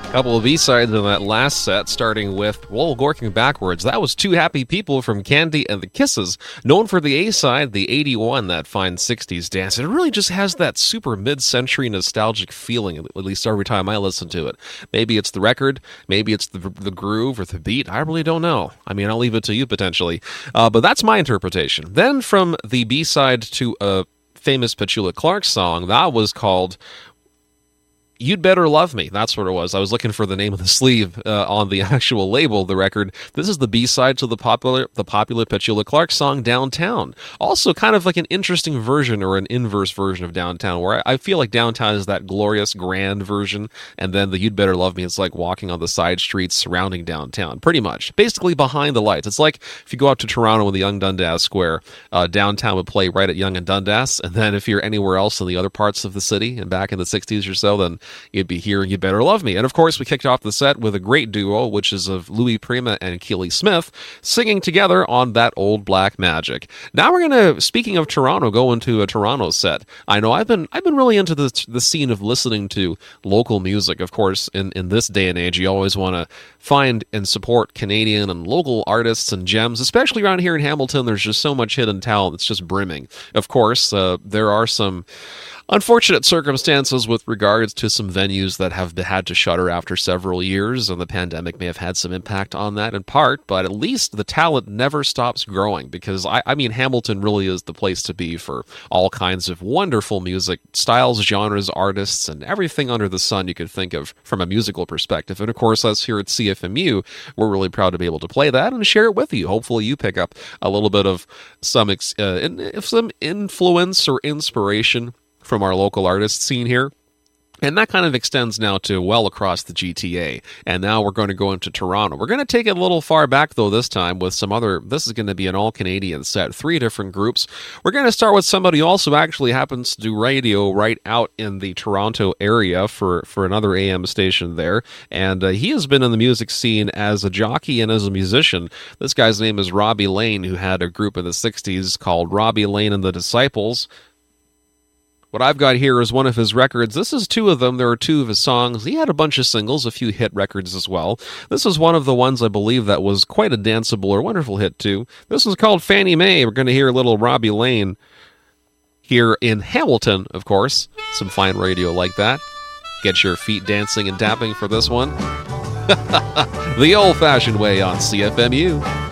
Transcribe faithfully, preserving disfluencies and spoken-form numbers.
Couple of B-sides in that last set, starting with, well, working backwards. That was Two Happy People from Candy and the Kisses, known for the A-side, the eighty-one, that fine sixties dance. It really just has that super mid-century nostalgic feeling, at least every time I listen to it. Maybe it's the record, maybe it's the, the groove or the beat, I really don't know. I mean, I'll leave it to you potentially. Uh, but that's my interpretation. Then from the B-side to a famous Petula Clark song, that was called You'd Better Love Me. That's what it was. I was looking for the name of the sleeve uh, on the actual label of the record. This is the B-side to the popular the popular Petula Clark song, Downtown. Also kind of like an interesting version or an inverse version of Downtown, where I feel like Downtown is that glorious, grand version, and then the You'd Better Love Me is like walking on the side streets surrounding downtown, pretty much. Basically behind the lights. It's like if you go out to Toronto in the Yonge Dundas Square, uh, Downtown would play right at Yonge and Dundas, and then if you're anywhere else in the other parts of the city, and back in the sixties or so, then you'd be hearing You Better Love Me. And of course, we kicked off the set with a great duo, which is of Louis Prima and Keely Smith, singing together on That Old Black Magic. Now we're going to, speaking of Toronto, go into a Toronto set. I know I've been I've been really into the, the scene of listening to local music. Of course, in, in this day and age, you always want to find and support Canadian and local artists and gems, especially around here in Hamilton. There's just so much hidden talent that's just brimming. Of course, uh, there are some unfortunate circumstances with regards to some venues that have had to shutter after several years, and the pandemic may have had some impact on that in part, but at least the talent never stops growing, because, I, I mean, Hamilton really is the place to be for all kinds of wonderful music, styles, genres, artists, and everything under the sun you could think of from a musical perspective. And of course, us here at C F M U, we're really proud to be able to play that and share it with you. Hopefully you pick up a little bit of some, uh, in, some influence or inspiration from our local artist scene here. And that kind of extends now to well across the G T A. And now we're going to go into Toronto. We're going to take it a little far back, though, this time with some other... This is going to be an all-Canadian set. Three different groups. We're going to start with somebody who also actually happens to do radio right out in the Toronto area for, for another A M station there. And uh, he has been in the music scene as a jockey and as a musician. This guy's name is Robbie Lane, who had a group in the sixties called Robbie Lane and the Disciples. What I've got here is one of his records. This is two of them. There are two of his songs. He had a bunch of singles, a few hit records as well. This is one of the ones, I believe, that was quite a danceable or wonderful hit, too. This is called Fannie Mae. We're going to hear a little Robbie Lane here in Hamilton, of course. Some fine radio like that. Get your feet dancing and tapping for this one. The old-fashioned way on C F M U.